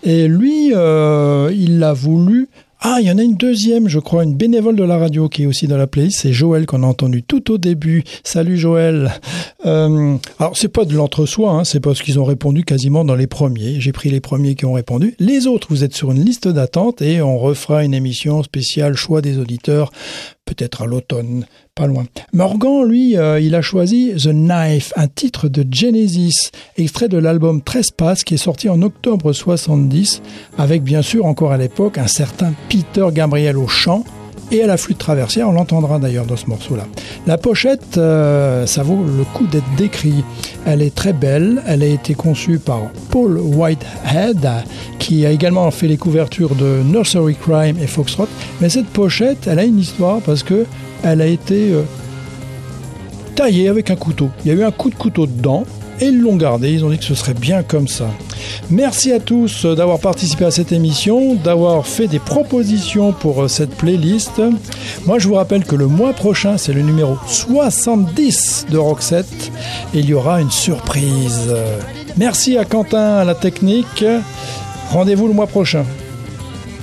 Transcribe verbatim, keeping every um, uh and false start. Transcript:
Et lui, euh, il l'a voulu... Ah, il y en a une deuxième, je crois, une bénévole de la radio qui est aussi dans la playlist. C'est Joël qu'on a entendu tout au début. Salut Joël. Euh, alors, c'est pas de l'entre-soi, hein, c'est parce qu'ils ont répondu quasiment dans les premiers. J'ai pris les premiers qui ont répondu. Les autres, vous êtes sur une liste d'attente et on refera une émission spéciale choix des auditeurs, peut-être à l'automne, pas loin. Morgan, lui, euh, il a choisi The Knife, un titre de Genesis, extrait de l'album Trespass qui est sorti en octobre soixante-dix, avec bien sûr encore à l'époque un certain Peter Gabriel au chant et à la flûte traversière, on l'entendra d'ailleurs dans ce morceau-là. La pochette, euh, ça vaut le coup d'être décrit. Elle est très belle, elle a été conçue par Paul Whitehead, qui a également fait les couvertures de Nursery Crime et Foxtrot. Mais cette pochette, elle a une histoire parce que elle a été euh, taillée avec un couteau. Il y a eu un coup de couteau dedans et ils l'ont gardé, ils ont dit que ce serait bien comme ça. Merci à tous d'avoir participé à cette émission, d'avoir fait des propositions pour cette playlist. Moi, je vous rappelle que le mois prochain, c'est le numéro soixante-dix de Roxette et il y aura une surprise. Merci à Quentin à la technique. Rendez-vous le mois prochain.